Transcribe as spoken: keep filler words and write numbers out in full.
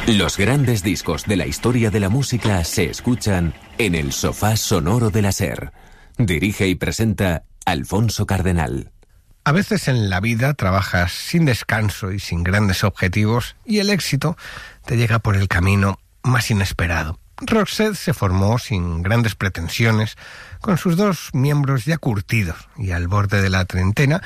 Los grandes discos de la historia de la música se escuchan en el sofá sonoro de la SER. Dirige y presenta Alfonso Cardenal. A veces en la vida trabajas sin descanso y sin grandes objetivos y el éxito te llega por el camino más inesperado. Roxette se formó sin grandes pretensiones, con sus dos miembros ya curtidos y al borde de la treintena,